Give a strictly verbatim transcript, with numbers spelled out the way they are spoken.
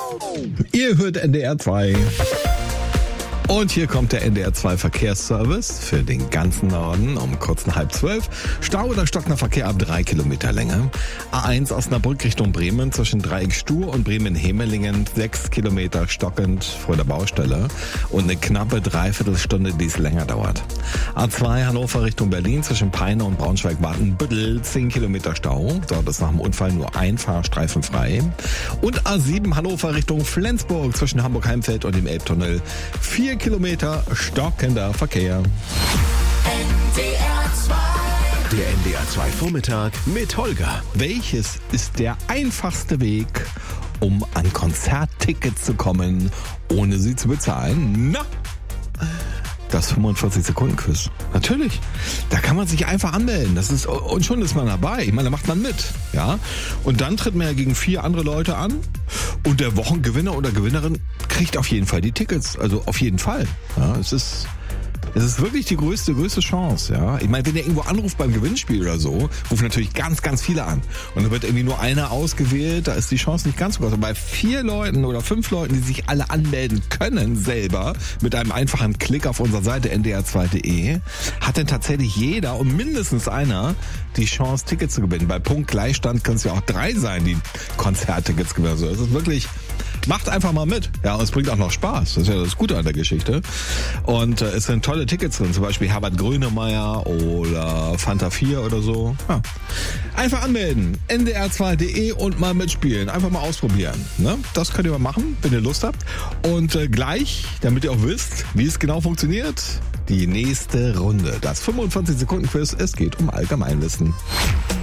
Ihr hört N D R zwei. Und hier kommt der N D R zwei Verkehrsservice für den ganzen Norden um kurz nach halb zwölf. Stau oder stockender Verkehr ab drei Kilometer Länge. A eins Osnabrück Richtung Bremen zwischen Dreieck Stur und Bremen-Hemelingen. Sechs Kilometer stockend vor der Baustelle. Und eine knappe Dreiviertelstunde, die es länger dauert. A zwei Hannover Richtung Berlin zwischen Peine und Braunschweig-Wartenbüttel. Zehn Kilometer Stau. Dort ist nach dem Unfall nur ein Fahrstreifen frei. Und A sieben Hannover Richtung Flensburg zwischen Hamburg-Heimfeld und dem Elbtunnel. Vier Kilometer stockender Verkehr. N D R zwei. Der N D R zwei Vormittag mit Holger. Welches ist der einfachste Weg, um an Konzerttickets zu kommen, ohne sie zu bezahlen? Na, das fünfundvierzig Sekunden Quiz. Natürlich. Da kann man sich einfach anmelden. Das ist, und schon ist man dabei. Ich meine, da macht man mit. Ja? Und dann tritt man ja gegen vier andere Leute an. Und der Wochengewinner oder Gewinnerin kriegt auf jeden Fall die Tickets. Also auf jeden Fall. Ja, es ist, es ist wirklich die größte, größte Chance. Ja? Ich meine, wenn ihr irgendwo anruft beim Gewinnspiel oder so, rufen natürlich ganz, ganz viele an. Und dann wird irgendwie nur einer ausgewählt. Da ist die Chance nicht ganz so groß. Aber bei vier Leuten oder fünf Leuten, die sich alle anmelden können selber, mit einem einfachen Klick auf unserer Seite n d r zwei punkt d e, hat dann tatsächlich jeder und mindestens einer die Chance, Tickets zu gewinnen. Bei Punktgleichstand können es ja auch drei sein, die Konzerttickets gewinnen. Also es ist wirklich, macht einfach mal mit. Ja, und es bringt auch noch Spaß. Das ist ja das Gute an der Geschichte. Und äh, es sind tolle Tickets drin, zum Beispiel Herbert Grönemeyer oder Fanta vier oder so. Ja. Einfach anmelden, n d r zwei punkt d e und mal mitspielen. Einfach mal ausprobieren. Ne? Das könnt ihr mal machen, wenn ihr Lust habt. Und äh, gleich, damit ihr auch wisst, wie es genau funktioniert, die nächste Runde. Das fünfundvierzig Sekunden Quiz. Es geht um Allgemeinwissen.